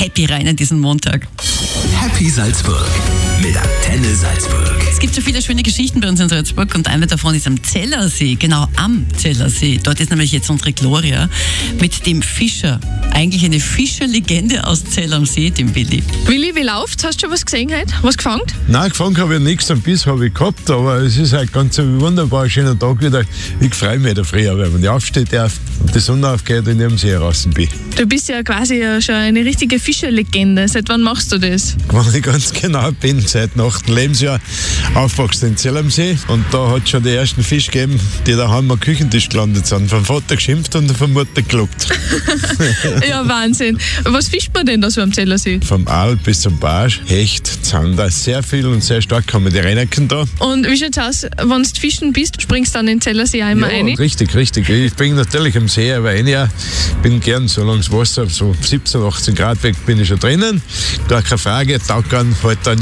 happy rein in diesen Montag. Happy Salzburg mit Antenne Salzburg. Es gibt so viele schöne Geschichten bei uns in Salzburg und eine davon ist am Zellersee, genau am Zellersee. Dort ist nämlich jetzt unsere Gloria mit dem Fischer. Eigentlich eine Fischerlegende aus Zell am See, dem Willi. Willi, wie läuft's? Hast du schon was gesehen heute? Was gefangen? Nein, gefangen habe ich nichts, einen Biss habe ich gehabt, aber es ist halt ganz ein wunderbar schöner Tag wieder. Ich freue mich da früher, weil wenn ich aufstehe darf und die Sonne aufgeht und ich am See raus bin. Du bist ja quasi schon eine richtige Fischerlegende. Seit wann machst du das? Wenn ich ganz genau bin, seit nach dem Lebensjahr aufwachsen in Zell am See und da hat es schon die ersten Fische gegeben, die daheim am Küchentisch gelandet sind. Vom Vater geschimpft und von Mutter gelobt. Ja, Wahnsinn. Was fischt man denn da so am Zellersee? Vom Aal bis zum Barsch, Hecht, Zander, sehr viel und sehr stark kommen die Reineken da. Und wie schaut's aus, wenn du fischen bist, springst du dann in den Zellersee einmal rein? Richtig. Ich bin natürlich am See, aber ich bin gern, solange das Wasser so 17, 18 Grad weg bin ich schon drinnen. Gar keine Frage, taugt an, halt dann